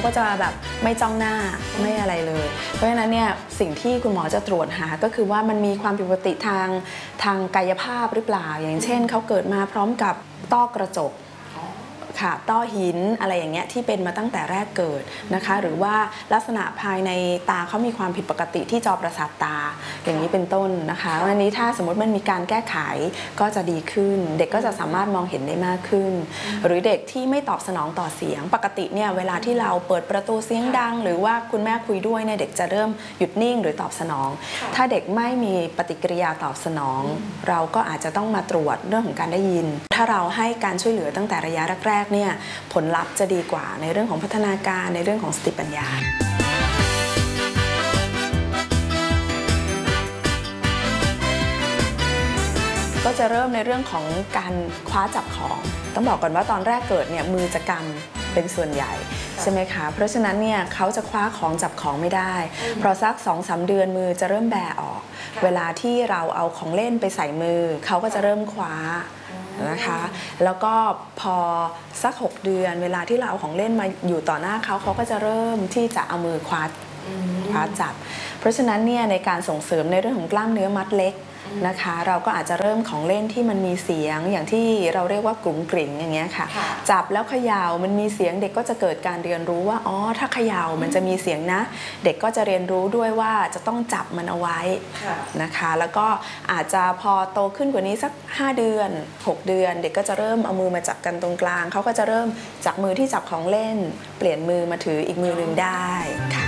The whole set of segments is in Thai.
ก็จะแบบไม่จ้องหน้าไม่อะไรเลยเพราะฉะนั้นเนี่ยสิ่งที่คุณหมอจะตรวจหาก็คือว่ามันมีความผิดปกติทางกายภาพหรือเปล่าอย่างเช่นเขาเกิดมาพร้อมกับต้อกระจกค่ะต้อหินอะไรอย่างเงี้ยที่เป็นมาตั้งแต่แรกเกิดนะคะหรือว่าลักษณะภายในตาเขามีความผิดปกติที่จอประสาทตาอย่างนี้เป็นต้นนะคะอันนี้ถ้าสมมติมันมีการแก้ไขก็จะดีขึ้นเด็กก็จะสามารถมองเห็นได้มากขึ้นหรือเด็กที่ไม่ตอบสนองต่อเสียงปกติเนี่ยเวลาที่เราเปิดประตูเสียงดังหรือว่าคุณแม่คุยด้วยเนี่ยเด็กจะเริ่มหยุดนิ่งหรือตอบสนองถ้าเด็กไม่มีปฏิกิริยาตอบสนองเราก็อาจจะต้องมาตรวจเรื่องของการได้ยินถ้าเราให้การช่วยเหลือตั้งแต่ระยะแรกเนี่ยผลลัพธ์จะดีกว่าในเรื่องของพัฒนาการในเรื่องของสติปัญญาก็จะเริ่มในเรื่องของการคว้าจับของต้องบอกก่อนว่าตอนแรกเกิดเนี่ยมือจะกำเป็นส่วนใหญ่ใช่ไหมคะเพราะฉะนั้นเนี่ยเขาจะคว้าของจับของไม่ได้เพราะสัก 2-3 เดือนมือจะเริ่มแบออกเวลาที่เราเอาของเล่นไปใส่มือเขาก็จะเริ่มคว้านะคะแล้วก็พอสัก6 เดือนเวลาที่เราเอาของเล่นมาอยู่ต่อหน้าเขาก็จะเริ่มที่จะเอามือคว้าจับเพราะฉะนั้นเนี่ยในการส่งเสริมในเรื่องของกล้ามเนื้อมัดเล็กนะคะเราก็อาจจะเริ่มของเล่นที่มันมีเสียงอย่างที่เราเรียกว่ากลุ่มกริ่งอย่างเงี้ยค่ะจับแล้วเขย่ามันมีเสียงเด็กก็จะเกิดการเรียนรู้ว่าอ๋อถ้าเขย่ามันจะมีเสียงนะเด็กก็จะเรียนรู้ด้วยว่าจะต้องจับมันเอาไว้นะคะแล้วก็อาจจะพอโตขึ้นกว่านี้สัก5 เดือน6 เดือนเด็กก็จะเริ่มเอามือมาจับกันตรงกลางเขาก็จะเริ่มจากมือที่จับของเล่นเปลี่ยนมือมาถืออีกมือหนึ่งได้ค่ะ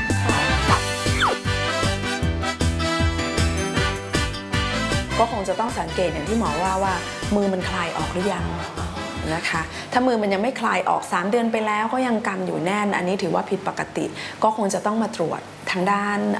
ก็คงจะต้องสังเกตอย่างที่หมอว่ามือมันคลายออกหรือยังนะคะถ้ามือมันยังไม่คลายออก3 เดือนไปแล้วก็ยังกำอยู่แน่นอันนี้ถือว่าผิดปกติก็คงจะต้องมาตรวจทางด้าน